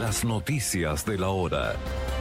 Las noticias de la hora.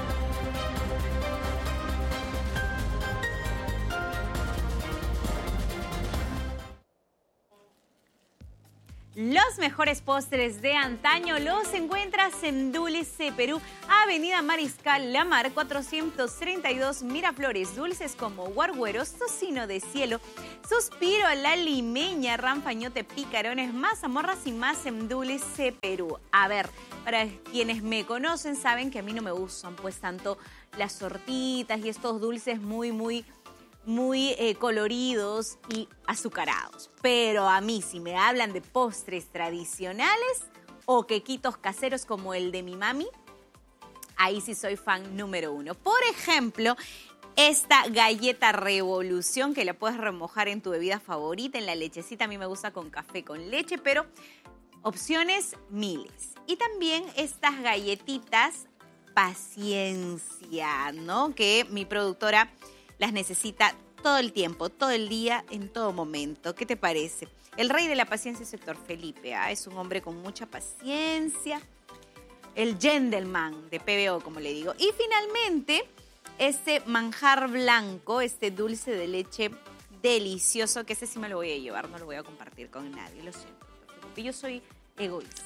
Los mejores postres de antaño los encuentras en Dulce Perú, Avenida Mariscal Lamar 432 Miraflores. Dulces como guargueros, tocino de cielo, suspiro a la limeña, ranfañote, picarones, mazamorras y más en Dulce Perú. A ver, para quienes me conocen saben que a mí no me gustan pues tanto las tortitas y estos dulces muy coloridos y azucarados. Pero a mí, si me hablan de postres tradicionales o quequitos caseros como el de mi mami, ahí sí soy fan número 1. Por ejemplo, esta galleta Revolución, que la puedes remojar en tu bebida favorita, en la lechecita. A mí me gusta con café con leche, pero opciones miles. Y también estas galletitas Paciencia, ¿no? Que mi productora las necesita todo el tiempo, todo el día, en todo momento. ¿Qué te parece? El rey de la paciencia es Héctor Felipe, ¿ah? Es un hombre con mucha paciencia. El gentleman de PBO, como le digo. Y finalmente, este manjar blanco, este dulce de leche delicioso, que ese sí me lo voy a llevar, no lo voy a compartir con nadie, lo siento. Yo soy egoísta.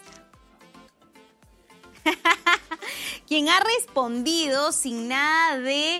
Quien ha respondido sin nada de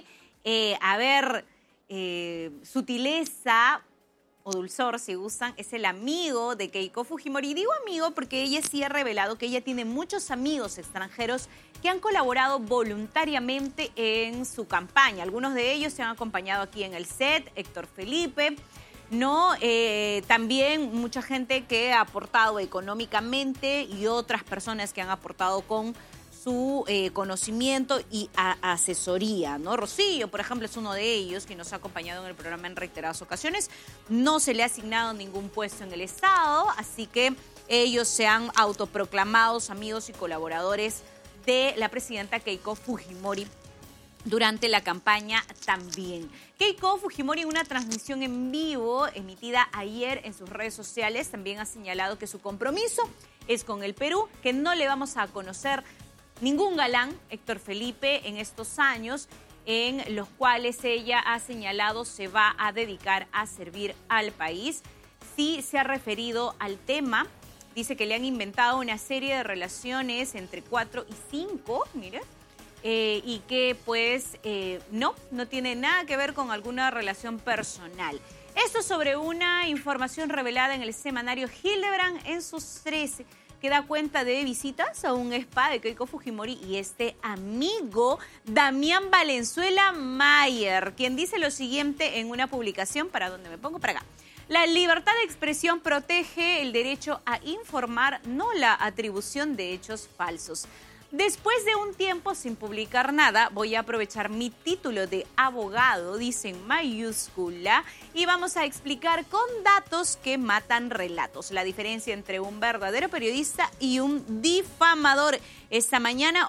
sutileza o dulzor, si gustan, es el amigo de Keiko Fujimori. Y digo amigo porque ella sí ha revelado que ella tiene muchos amigos extranjeros que han colaborado voluntariamente en su campaña. Algunos de ellos se han acompañado aquí en el set, Héctor Felipe, ¿no? También mucha gente que ha aportado económicamente y otras personas que han aportado con su conocimiento y asesoría, ¿no? Rocío, por ejemplo, es uno de ellos que nos ha acompañado en el programa en reiteradas ocasiones. No se le ha asignado ningún puesto en el Estado, así que ellos se han autoproclamado amigos y colaboradores de la presidenta Keiko Fujimori durante la campaña también. Keiko Fujimori, en una transmisión en vivo emitida ayer en sus redes sociales, también ha señalado que su compromiso es con el Perú, que no le vamos a conocer ningún galán, Héctor Felipe, en estos años en los cuales ella ha señalado se va a dedicar a servir al país. Sí se ha referido al tema, dice que le han inventado una serie de relaciones entre 4 y 5, mire, y que pues no tiene nada que ver con alguna relación personal. Esto sobre una información revelada en el semanario Hildebrand en sus 13, que da cuenta de visitas a un spa de Keiko Fujimori y este amigo Damián Valenzuela Mayer, quien dice lo siguiente en una publicación, ¿para dónde me pongo? Para acá. La libertad de expresión protege el derecho a informar, no la atribución de hechos falsos. Después de un tiempo sin publicar nada, voy a aprovechar mi título de abogado, dice en mayúscula, y vamos a explicar con datos que matan relatos. La diferencia entre un verdadero periodista y un difamador. Esta mañana,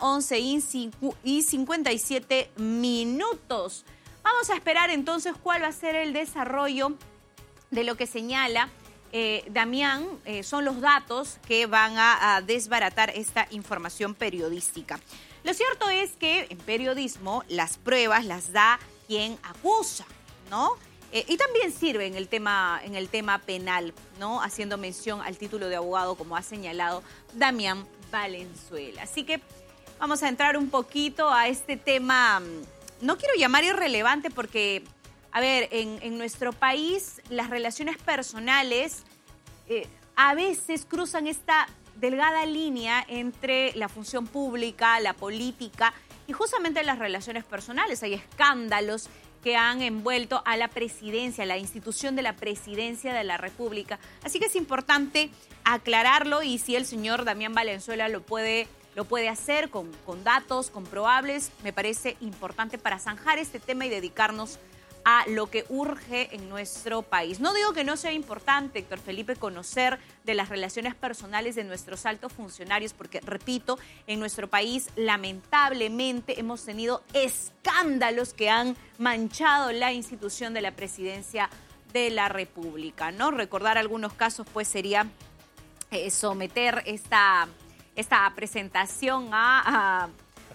11:57 minutos. Vamos a esperar entonces cuál va a ser el desarrollo de lo que señala Damián. Son los datos que van a desbaratar esta información periodística. Lo cierto es que en periodismo las pruebas las da quien acusa, ¿no? Y también sirve en el tema penal, ¿no? Haciendo mención al título de abogado, como ha señalado Damián Valenzuela. Así que vamos a entrar un poquito a este tema, no quiero llamar irrelevante porque, a ver, en nuestro país las relaciones personales a veces cruzan esta delgada línea entre la función pública, la política y justamente las relaciones personales. Hay escándalos que han envuelto a la presidencia, a la institución de la presidencia de la República. Así que es importante aclararlo y si el señor Damián Valenzuela lo puede hacer con datos comprobables, me parece importante para zanjar este tema y dedicarnos a lo que urge en nuestro país. No digo que no sea importante, Héctor Felipe, conocer de las relaciones personales de nuestros altos funcionarios, porque, repito, en nuestro país lamentablemente hemos tenido escándalos que han manchado la institución de la presidencia de la República, ¿no? Recordar algunos casos, pues, sería someter esta esta presentación a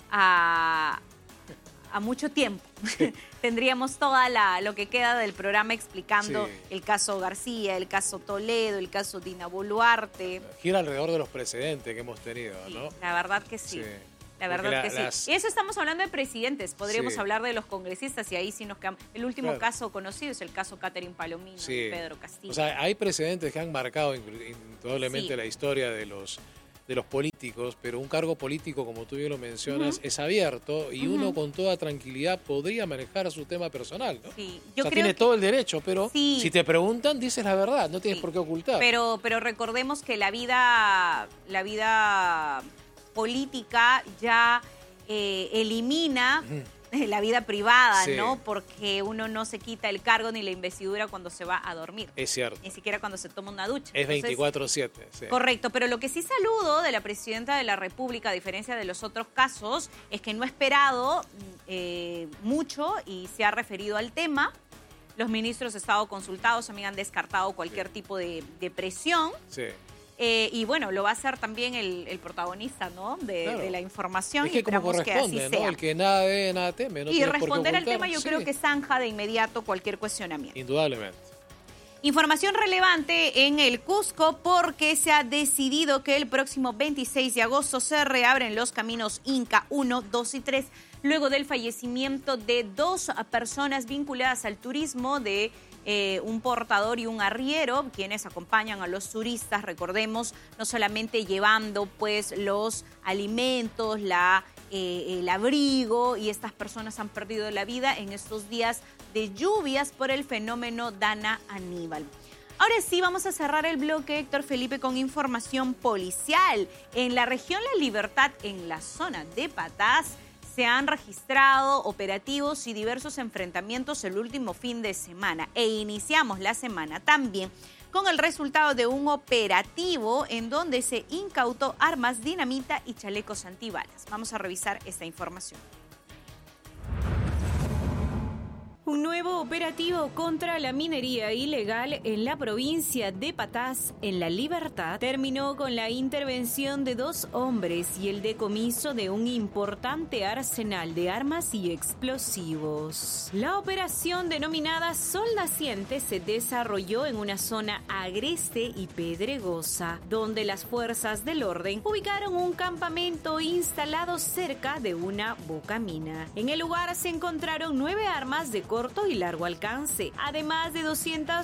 mucho tiempo. Sí. Tendríamos toda lo que queda del programa explicando el caso García, el caso Toledo, el caso Dina Boluarte. Gira alrededor de los precedentes que hemos tenido, ¿no? La verdad que sí. La verdad que sí. Y eso estamos hablando de presidentes. Podríamos hablar de los congresistas y ahí sí nos quedamos. El último caso conocido es el caso Catherine Palomino y Pedro Castillo. O sea, hay precedentes que han marcado indudablemente la historia de los políticos, pero un cargo político, como tú bien lo mencionas, es abierto y uno con toda tranquilidad podría manejar su tema personal, ¿no? Sí. Yo creo tiene todo el derecho, pero si te preguntan, dices la verdad, no tienes por qué ocultar. Pero recordemos que la vida política ya elimina la vida privada, ¿no? Porque uno no se quita el cargo ni la investidura cuando se va a dormir. Es cierto. Ni siquiera cuando se toma una ducha. Es 24/7. Sí. Correcto, pero lo que sí saludo de la presidenta de la República, a diferencia de los otros casos, es que no ha esperado mucho y se ha referido al tema. Los ministros han estado consultados, también han descartado cualquier tipo de presión. Sí. Y bueno, lo va a hacer también el protagonista, ¿no? De la información. Es que como corresponde, ¿no? El que nada debe, nada teme. No y responder al tema yo creo que zanja de inmediato cualquier cuestionamiento. Indudablemente. Información relevante en el Cusco porque se ha decidido que el próximo 26 de agosto se reabren los caminos Inca 1, 2 y 3 luego del fallecimiento de 2 personas vinculadas al turismo de un portador y un arriero, quienes acompañan a los turistas, recordemos, no solamente llevando pues los alimentos, el abrigo, y estas personas han perdido la vida en estos días de lluvias por el fenómeno Dana Aníbal. Ahora sí, vamos a cerrar el bloque, Héctor Felipe, con información policial. En la región La Libertad, en la zona de Patás, se han registrado operativos y diversos enfrentamientos el último fin de semana. E iniciamos la semana también con el resultado de un operativo en donde se incautó armas, dinamita y chalecos antibalas. Vamos a revisar esta información. Un nuevo operativo contra la minería ilegal en la provincia de Patás, en La Libertad, terminó con la intervención de 2 hombres y el decomiso de un importante arsenal de armas y explosivos. La operación denominada Sol Naciente se desarrolló en una zona agreste y pedregosa, donde las fuerzas del orden ubicaron un campamento instalado cerca de una bocamina. En el lugar se encontraron 9 armas de corto y largo alcance, además de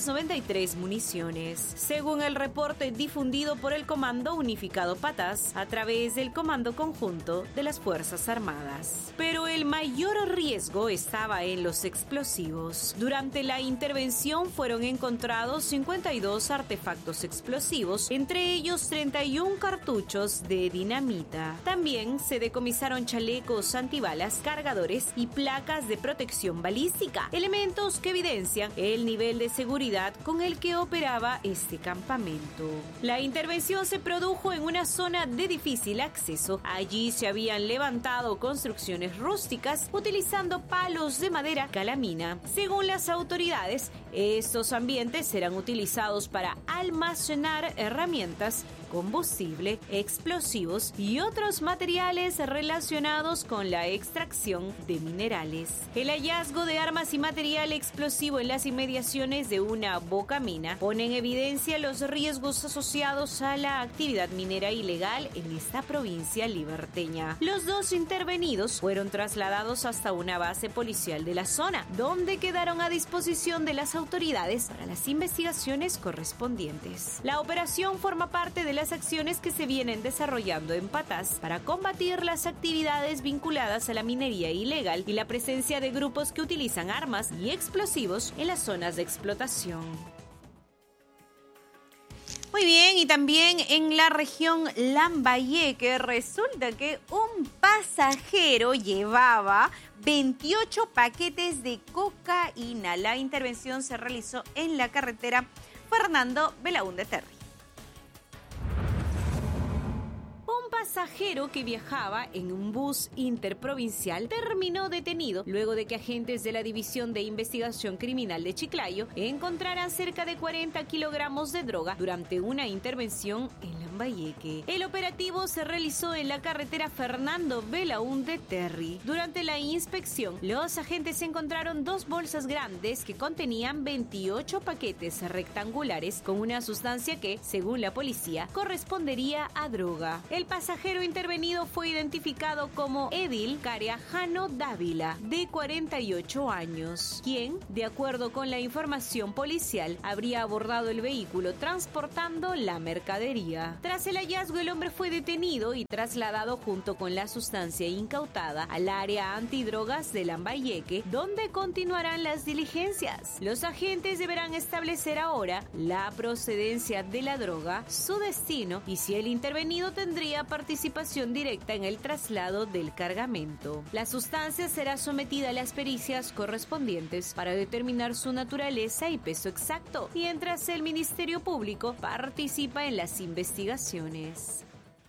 293 municiones, según el reporte difundido por el Comando Unificado Patás a través del Comando Conjunto de las Fuerzas Armadas. Pero el mayor riesgo estaba en los explosivos. Durante la intervención fueron encontrados 52 artefactos explosivos, entre ellos 31 cartuchos de dinamita. También se decomisaron chalecos antibalas, cargadores y placas de protección balística, elementos que evidencian el nivel de seguridad con el que operaba este campamento. La intervención se produjo en una zona de difícil acceso. Allí se habían levantado construcciones rústicas utilizando palos de madera calamina. Según las autoridades, estos ambientes serán utilizados para almacenar herramientas, combustible, explosivos y otros materiales relacionados con la extracción de minerales. El hallazgo de armas y material explosivo en las inmediaciones de una bocamina pone en evidencia los riesgos asociados a la actividad minera ilegal en esta provincia liberteña. Los 2 intervenidos fueron trasladados hasta una base policial de la zona, donde quedaron a disposición de las autoridades para las investigaciones correspondientes. La operación forma parte de las acciones que se vienen desarrollando en Patás para combatir las actividades vinculadas a la minería ilegal y la presencia de grupos que utilizan armas y explosivos en las zonas de explotación. Muy bien, y también en la región Lambayeque resulta que un pasajero llevaba 28 paquetes de cocaína. La intervención se realizó en la carretera Fernando Belaúnde Terry. Un pasajero que viajaba en un bus interprovincial terminó detenido luego de que agentes de la División de Investigación Criminal de Chiclayo encontraran cerca de 40 kilogramos de droga durante una intervención en la Lambayeque. El operativo se realizó en la carretera Fernando Belaúnde Terry. Durante la inspección, los agentes encontraron 2 bolsas grandes que contenían 28 paquetes rectangulares con una sustancia que, según la policía, correspondería a droga. El pasajero intervenido fue identificado como Edil Cariajano Dávila, de 48 años, quien, de acuerdo con la información policial, habría abordado el vehículo transportando la mercadería. Tras el hallazgo, el hombre fue detenido y trasladado junto con la sustancia incautada al área antidrogas de Lambayeque, donde continuarán las diligencias. Los agentes deberán establecer ahora la procedencia de la droga, su destino y si el intervenido tendría participación directa en el traslado del cargamento. La sustancia será sometida a las pericias correspondientes para determinar su naturaleza y peso exacto, mientras el Ministerio Público participa en las investigaciones.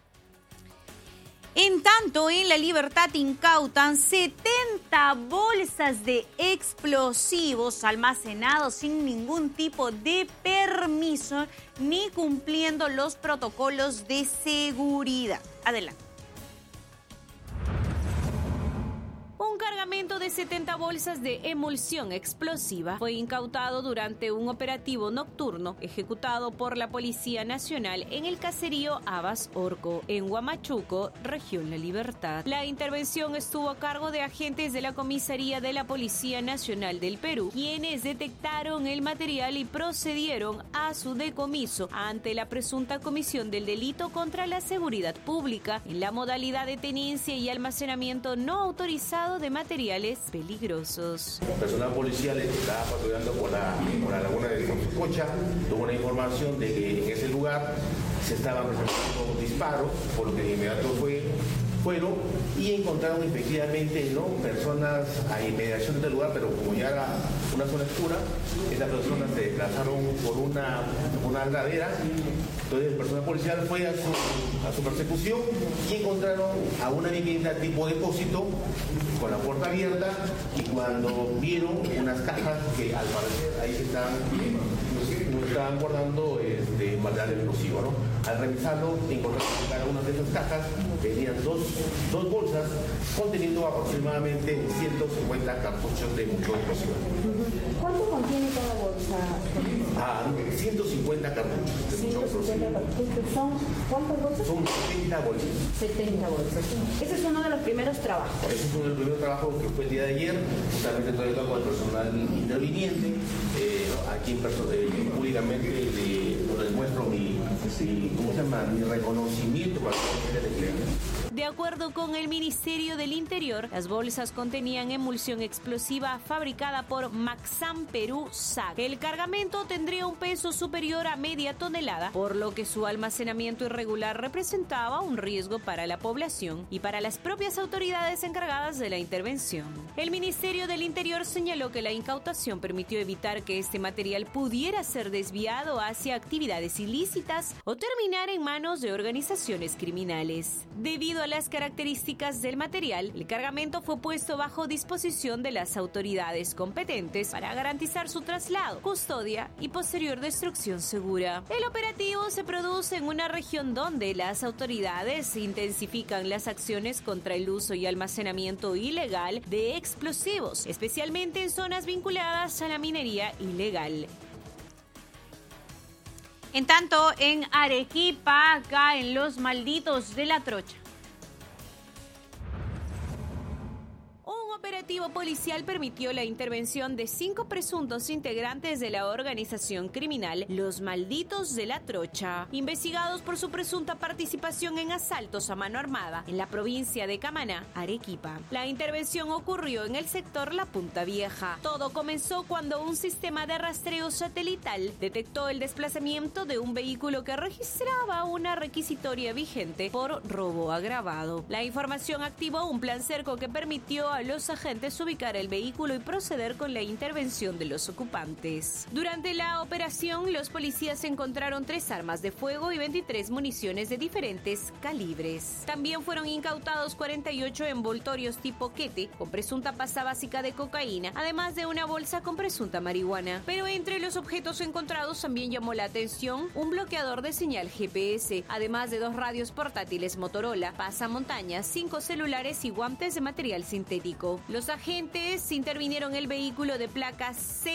En tanto, en La Libertad incautan 70 bolsas de explosivos almacenados sin ningún tipo de permiso ni cumpliendo los protocolos de seguridad. Adelante. Un cargamento de 70 bolsas de emulsión explosiva fue incautado durante un operativo nocturno ejecutado por la Policía Nacional en el caserío Abas Orco, en Huamachuco, región La Libertad. La intervención estuvo a cargo de agentes de la Comisaría de la Policía Nacional del Perú, quienes detectaron el material y procedieron a su decomiso ante la presunta comisión del delito contra la seguridad pública en la modalidad de tenencia y almacenamiento no autorizado de materiales peligrosos. Personal policial que estaba patrullando por la laguna de Concha tuvo una información de que en ese lugar se estaban presentando disparos, por lo que de inmediato fueron y encontraron efectivamente personas a inmediación del lugar, pero como ya era una zona oscura, esas personas se desplazaron por una ladera. Entonces el personal policial fue a su persecución y encontraron a una vivienda tipo depósito con la puerta abierta, y cuando vieron unas cajas que al parecer ahí estaban guardando material explosivo, ¿no? Al revisarlo, encontraron que cada una de esas cajas tenían dos bolsas conteniendo aproximadamente 150 cartuchos de munición explosiva. ¿Cuánto contiene cada bolsa? 150 cartuchos de munición explosiva. ¿Son cuántas bolsas? Son 70 bolsas. 70 bolsas. Ese es uno de los primeros trabajos. Ese es uno de los primeros trabajos que fue el día de ayer, justamente todo con el personal interviniente. Aquí públicamente les muestro mi reconocimiento para el empleo. De acuerdo con el Ministerio del Interior, las bolsas contenían emulsión explosiva fabricada por Maxam Perú SAC. El cargamento tendría un peso superior a media tonelada, por lo que su almacenamiento irregular representaba un riesgo para la población y para las propias autoridades encargadas de la intervención. El Ministerio del Interior señaló que la incautación permitió evitar que este material pudiera ser desviado hacia actividades ilícitas o terminar en manos de organizaciones criminales. Debido a las características del material, el cargamento fue puesto bajo disposición de las autoridades competentes para garantizar su traslado, custodia y posterior destrucción segura. El operativo se produce en una región donde las autoridades intensifican las acciones contra el uso y almacenamiento ilegal de explosivos, especialmente en zonas vinculadas a la minería ilegal. En tanto, en Arequipa caen los malditos de la trocha. Un operativo policial permitió la intervención de 5 presuntos integrantes de la organización criminal Los Malditos de la Trocha, investigados por su presunta participación en asaltos a mano armada en la provincia de Camaná, Arequipa. La intervención ocurrió en el sector La Punta Vieja. Todo comenzó cuando un sistema de rastreo satelital detectó el desplazamiento de un vehículo que registraba una requisitoria vigente por robo agravado. La información activó un plan cerco que permitió a los los agentes ubicar el vehículo y proceder con la intervención de los ocupantes. Durante la operación, los policías encontraron 3 armas de fuego y 23 municiones de diferentes calibres. También fueron incautados 48 envoltorios tipo quete con presunta pasta básica de cocaína, además de una bolsa con presunta marihuana. Pero entre los objetos encontrados también llamó la atención un bloqueador de señal GPS, además de 2 radios portátiles Motorola, pasamontañas, 5 celulares y guantes de material sintético. Los agentes intervinieron el vehículo de placa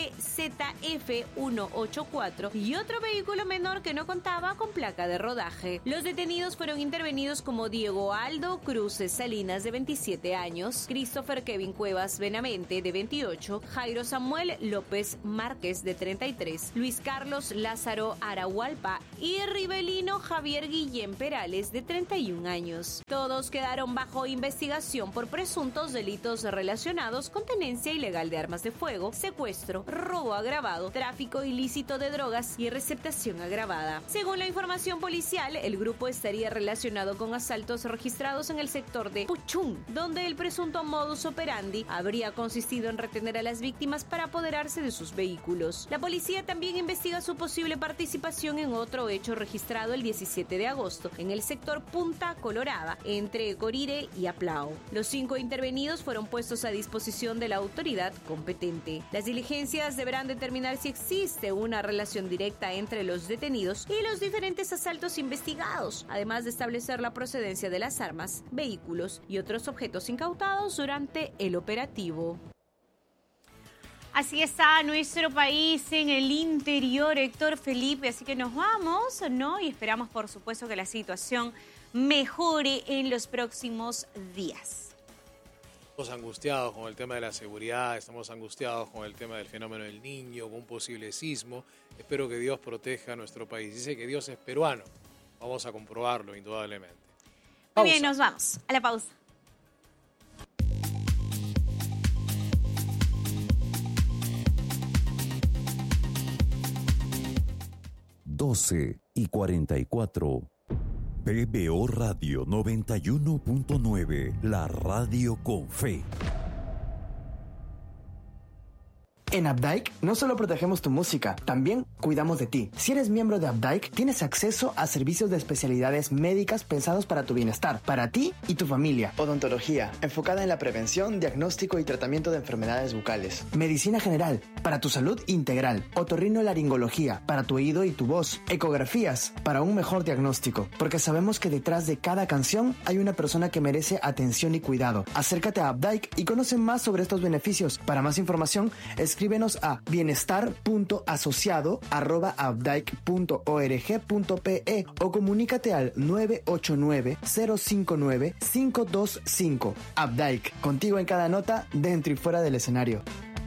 CZF184 y otro vehículo menor que no contaba con placa de rodaje. Los detenidos fueron intervenidos como Diego Aldo Cruces Salinas, de 27 años, Christopher Kevin Cuevas Benavente, de 28, Jairo Samuel López Márquez, de 33, Luis Carlos Lázaro Arahualpa y Rivelino Javier Guillén Perales, de 31 años. Todos quedaron bajo investigación por presuntos delitos relacionados con tenencia ilegal de armas de fuego, secuestro, robo agravado, tráfico ilícito de drogas y receptación agravada. Según la información policial, el grupo estaría relacionado con asaltos registrados en el sector de Puchún, donde el presunto modus operandi habría consistido en retener a las víctimas para apoderarse de sus vehículos. La policía también investiga su posible participación en otro hecho registrado el 17 de agosto en el sector Punta Colorada, entre Corire y Aplao. Los 5 intervenidos fueron puestos a disposición de la autoridad competente. Las diligencias deberán determinar si existe una relación directa entre los detenidos y los diferentes asaltos investigados, además de establecer la procedencia de las armas, vehículos y otros objetos incautados durante el operativo. Así está nuestro país en el interior, Héctor Felipe, así que nos vamos, ¿no? Y esperamos, por supuesto, que la situación mejore en los próximos días. Estamos angustiados con el tema de la seguridad, estamos angustiados con el tema del fenómeno del Niño, con un posible sismo. Espero que Dios proteja a nuestro país. Dice que Dios es peruano. Vamos a comprobarlo, indudablemente. Muy bien, nos vamos a la pausa. y 44. PBO Radio 91.9, la radio con fe. En Updike no solo protegemos tu música, también cuidamos de ti. Si eres miembro de Updike, tienes acceso a servicios de especialidades médicas pensados para tu bienestar, para ti y tu familia. Odontología, enfocada en la prevención, diagnóstico y tratamiento de enfermedades bucales. Medicina general, para tu salud integral. Otorrinolaringología, para tu oído y tu voz. Ecografías, para un mejor diagnóstico. Porque sabemos que detrás de cada canción hay una persona que merece atención y cuidado. Acércate a Updike y conoce más sobre estos beneficios. Para más información, escríbenos a bienestar.asociado@updike.org.pe o comunícate al 989-059-525. Updike, contigo en cada nota, dentro y fuera del escenario.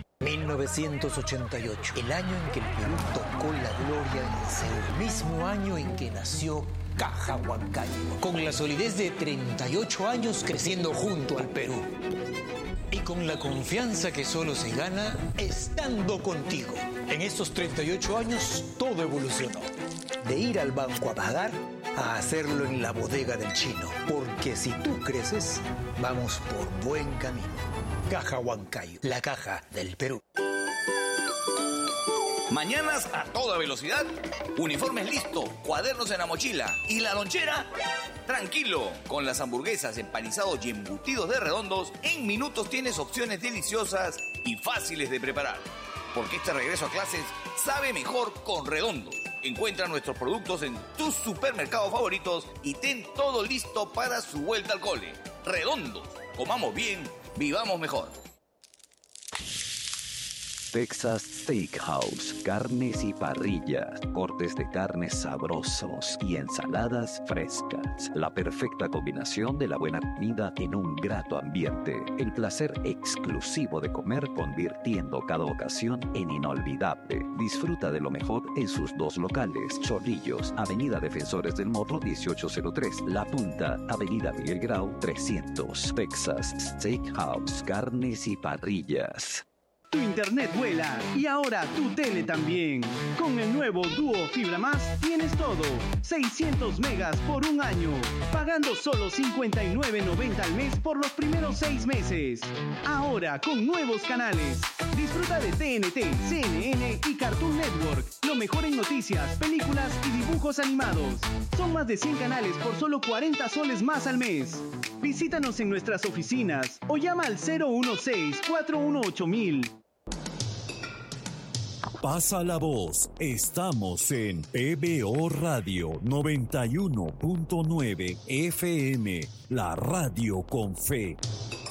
1988, el año en que el Perú tocó la gloria en el cielo, el mismo año en que nació Caja Huancayo, con la solidez de 38 años creciendo junto al Perú. Y con la confianza que solo se gana estando contigo. En estos 38 años todo evolucionó. De ir al banco a pagar a hacerlo en la bodega del chino. Porque si tú creces, vamos por buen camino. Caja Huancayo, la caja del Perú. Mañanas a toda velocidad, uniformes listo, cuadernos en la mochila y la lonchera, tranquilo. Con las hamburguesas, empanizados y embutidos de Redondos, en minutos tienes opciones deliciosas y fáciles de preparar. Porque este regreso a clases sabe mejor con Redondos. Encuentra nuestros productos en tus supermercados favoritos y ten todo listo para su vuelta al cole. Redondos, comamos bien, vivamos mejor. Texas Steakhouse, carnes y parrillas, cortes de carnes sabrosos y ensaladas frescas. La perfecta combinación de la buena comida en un grato ambiente. El placer exclusivo de comer, convirtiendo cada ocasión en inolvidable. Disfruta de lo mejor en sus 2 locales. Chorrillos, Avenida Defensores del Morro 1803. La Punta, Avenida Miguel Grau 300. Texas Steakhouse, carnes y parrillas. Tu internet vuela y ahora tu tele también. Con el nuevo Duo Fibra Más tienes todo. 600 megas por un año. Pagando solo $59.90 al mes por los primeros 6 meses. Ahora con nuevos canales. Disfruta de TNT, CNN y Cartoon Network. Lo mejor en noticias, películas y dibujos animados. Son más de 100 canales por solo 40 soles más al mes. Visítanos en nuestras oficinas o llama al 016-418-1000. Pasa la voz. Estamos en PBO Radio 91.9 FM, la radio con fe.